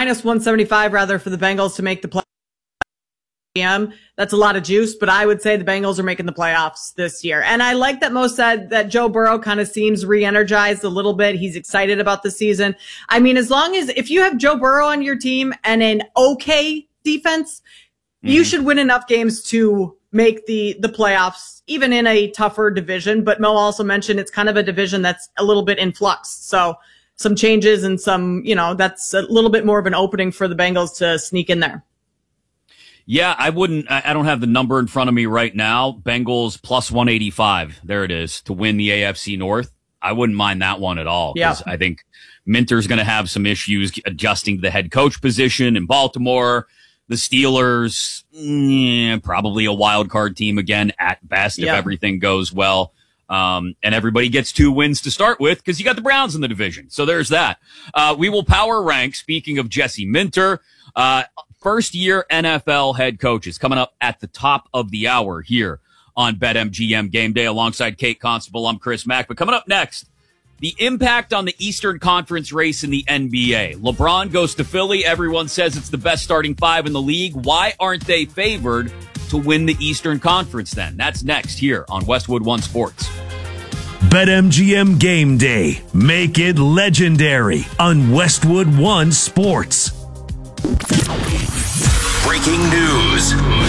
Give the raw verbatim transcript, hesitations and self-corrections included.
minus one seventy-five rather for the Bengals to make the play. That's a lot of juice, but I would say the Bengals are making the playoffs this year. And I like that Mo said that Joe Burrow kind of seems re-energized a little bit. He's excited about the season. I mean, as long as if you have Joe Burrow on your team and an okay defense, mm-hmm. you should win enough games to make the, the playoffs, even in a tougher division. But Mo also mentioned it's kind of a division that's a little bit in flux. So some changes and some, you know, that's a little bit more of an opening for the Bengals to sneak in there. Yeah, I wouldn't, I don't have the number in front of me right now. Bengals plus one eighty-five. There it is to win the A F C North. I wouldn't mind that one at all. Yeah. I think Minter's going to have some issues adjusting to the head coach position in Baltimore. The Steelers, eh, probably a wild card team again at best yeah. if everything goes well. Um, and everybody gets two wins to start with because you got the Browns in the division. So there's that. Uh, we will power rank. Speaking of Jesse Minter, uh, first year N F L head coaches coming up at the top of the hour here on BetMGM Game Day alongside Kate Constable. I'm Chris Mack. But coming up next, the impact on the Eastern Conference race in the N B A. LeBron goes to Philly. Everyone says it's the best starting five in the league. Why aren't they favored to win the Eastern Conference then? That's next here on Westwood One Sports. BetMGM Game Day. Make it legendary on Westwood One Sports. Breaking news.